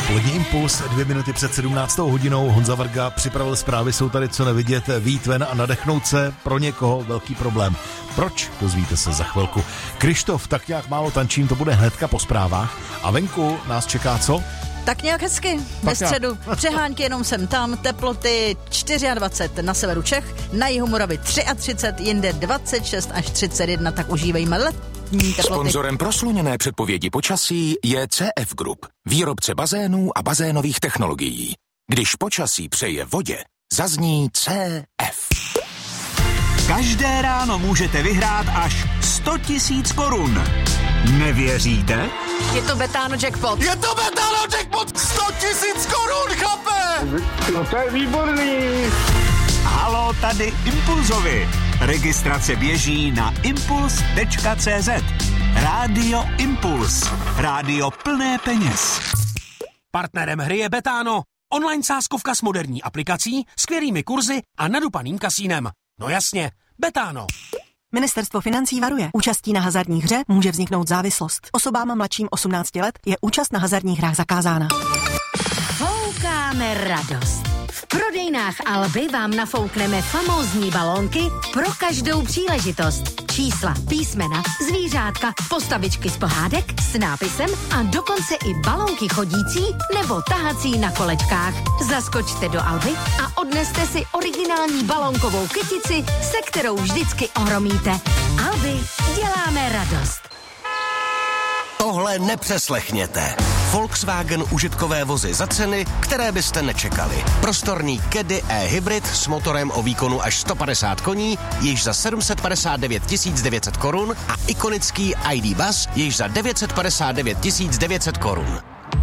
Polední impuls, 2 minuty před 17. hodinou. Honza Varga připravil zprávy, jsou tady co nevidět, vyjít ven a nadechnout se, pro někoho velký problém. Proč? Dozvíte se za chvilku. Krištof, tak nějak málo tančím, to bude hnedka po zprávách. A venku nás čeká co? Tak nějak hezky, ve středu. Přehánky jenom sem tam, teploty 24 na severu Čech, na jihu Moravy 33, jinde 26 až 31, tak užívejme letní teploty. Sponzorem prosluněné předpovědi počasí je CF Group, výrobce bazénů a bazénových technologií. Když počasí přeje vodě, zazní CF. Každé ráno můžete vyhrát až 100 000 korun. Nevěříte? Je to Betano jackpot. Je to Betano jackpot! 100 000 korun, chlape! No to je výborný! Halo, tady Impulzovi. Registrace běží na impuls.cz. Rádio Impuls. Rádio plné peněz. Partnerem hry je Betano. Online sázkovka s moderní aplikací, skvělými kurzy a nadupaným kasínem. No jasně, Betano. Ministerstvo financí varuje. Účastí na hazardních hře může vzniknout závislost. Osobám mladším 18 let je účast na hazardních hrách zakázána. Foukáme radost. V prodejnách Alby vám nafoukneme famózní balónky pro každou příležitost. Čísla, písmena, zvířátka, postavičky z pohádek s nápisem a dokonce i balónky chodící nebo tahací na kolečkách. Zaskočte do Alby a odneste si originální balónkovou kytici, se kterou vždycky ohromíte. Alby, děláme radost. Tohle nepřeslechněte. Volkswagen užitkové vozy za ceny, které byste nečekali. Prostorný Caddy e-hybrid s motorem o výkonu až 150 koní, již za 759 900 korun a ikonický ID Buzz, již za 959 900 korun.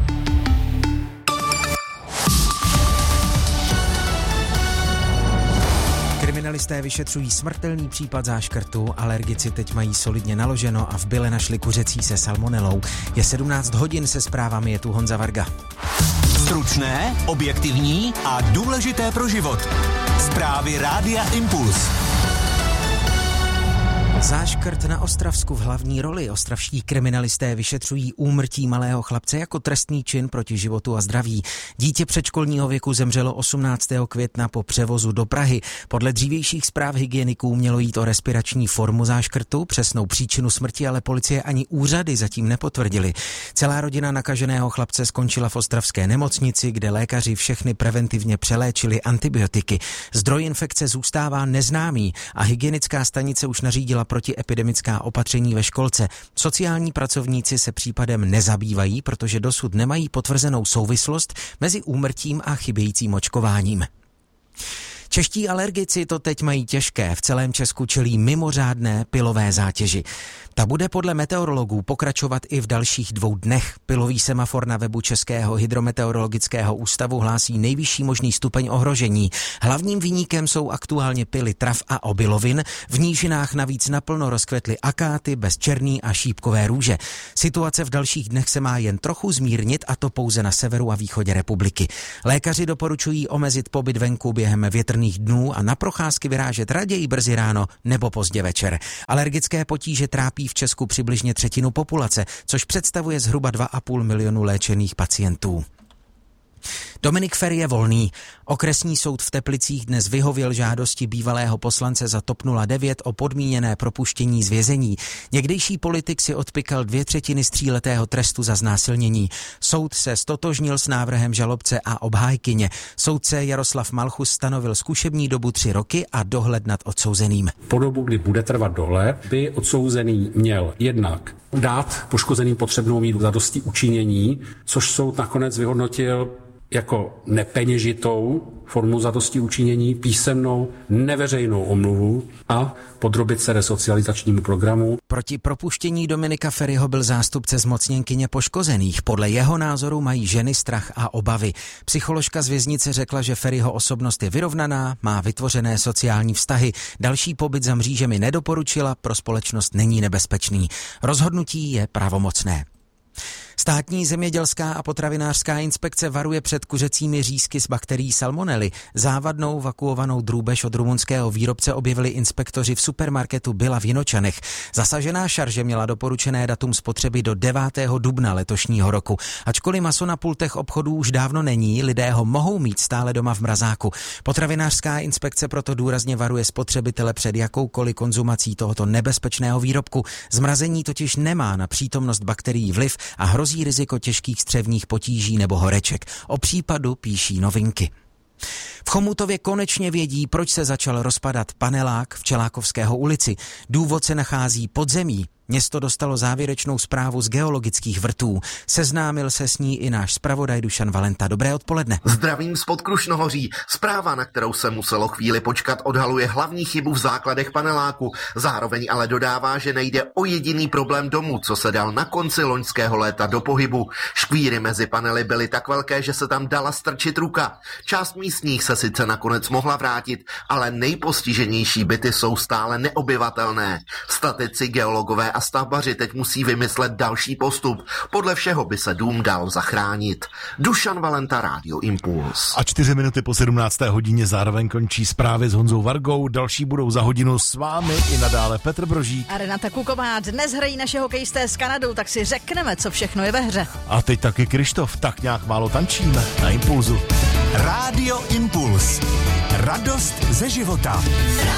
Kriminalisté vyšetřují smrtelný případ záškrtu, alergici teď mají solidně naloženo a v byle našli kuřecí se salmonelou. Je 17 hodin, se zprávami je tu Honza Varga. Stručné, objektivní a důležité pro život. Zprávy Rádia Impuls. Záškrt na Ostravsku v hlavní roli. Ostravští kriminalisté vyšetřují úmrtí malého chlapce jako trestný čin proti životu a zdraví. Dítě předškolního věku zemřelo 18. května po převozu do Prahy. Podle dřívějších zpráv hygieniků mělo jít o respirační formu záškrtu. Přesnou příčinu smrti ale policie ani úřady zatím nepotvrdili. Celá rodina nakaženého chlapce skončila v ostravské nemocnici, kde lékaři všechny preventivně přeléčili antibiotiky. Zdroj infekce zůstává neznámý a hygienická stanice už nařídila protiepidemická opatření ve školce. Sociální pracovníci se případem nezabývají, protože dosud nemají potvrzenou souvislost mezi úmrtím a chybějícím očkováním. Čeští alergici to teď mají těžké. V celém Česku čelí mimořádné pilové zátěži. Ta bude podle meteorologů pokračovat i v dalších 2 dnech. Pilový semafor na webu Českého hydrometeorologického ústavu hlásí nejvyšší možný stupeň ohrožení. Hlavním viníkem jsou aktuálně pily trav a obilovin. V nížinách navíc naplno rozkvetly akáty, bezčerný a šípkové růže. Situace v dalších dnech se má jen trochu zmírnit, a to pouze na severu a východě republiky. Lékaři doporučují omezit pobyt venku během větrných dnů a na procházky vyrážet raději brzy ráno nebo pozdě večer. Alergické potíže trápí v Česku přibližně 1/3 populace, což představuje zhruba 2,5 milionu léčených pacientů. Dominik Feri je volný. Okresní soud v Teplicích dnes vyhověl žádosti bývalého poslance za TOP 09 o podmíněné propuštění z vězení. Někdejší politik si odpykal 2/3 z 3letého trestu za znásilnění. Soud se stotožnil s návrhem žalobce a obhájkyně. Soudce Jaroslav Malchus stanovil zkušební dobu 3 roky a dohled nad odsouzeným. Po dobu, kdy bude trvat dohled, by odsouzený měl jednak dát poškozeným potřebnou míru zadosti učinění, což soud nakonec vyhodnotil jako nepeněžitou formu zadosti učinění, písemnou neveřejnou omluvu a podrobit se resocializačnímu programu. Proti propuštění Dominika Feriho byl zástupce zmocněnkyně poškozených. Podle jeho názoru mají ženy strach a obavy. Psycholožka z věznice řekla, že Feriho osobnost je vyrovnaná, má vytvořené sociální vztahy. Další pobyt za mřížemi nedoporučila, pro společnost není nebezpečný. Rozhodnutí je pravomocné. Státní zemědělská a potravinářská inspekce varuje před kuřecími řízky s bakterií salmonely. Závadnou vakuovanou drůbež od rumunského výrobce objevili inspektoři v supermarketu Billa v Jinočanech. Zasažená šarže měla doporučené datum spotřeby do 9. dubna letošního roku. Ačkoliv maso na pultech obchodů už dávno není, lidé ho mohou mít stále doma v mrazáku. Potravinářská inspekce proto důrazně varuje spotřebitele před jakoukoliv konzumací tohoto nebezpečného výrobku. Zmrazení totiž nemá na přítomnost bakterií vliv a hrozí riziko těžkých střevních potíží nebo horeček. O případu píší Novinky. V Chomutově konečně vědí, proč se začal rozpadat panelák v Čelákovského ulici. Důvod se nachází pod zemí. Město dostalo závěrečnou zprávu z geologických vrtů. Seznámil se s ní i náš zpravodaj Dušan Valenta. Dobré odpoledne. Zdravím spod Krušnohoří. Zpráva, na kterou se muselo chvíli počkat, odhaluje hlavní chybu v základech paneláku. Zároveň ale dodává, že nejde o jediný problém domu, co se dal na konci loňského léta do pohybu. Škvíry mezi panely byly tak velké, že se tam dala strčit ruka. Část místních se sice nakonec mohla vrátit, ale nejpostiženější byty jsou stále neobyvatelné. Statici, geologové a stavbaři teď musí vymyslet další postup. Podle všeho by se dům dal zachránit. Dušan Valenta, Rádio Impuls. A 4 minuty po 17. hodině zároveň končí zprávy s Honzou Vargou. Další budou za hodinu s vámi i nadále Petr Brožík a Renata Kuková. Dnes hrají naše hokejisté s Kanadou, tak si řekneme, co všechno je ve hře. A teď taky Krištof, tak nějak málo tančíme na Impulzu. Rádio Impuls. Radost ze života.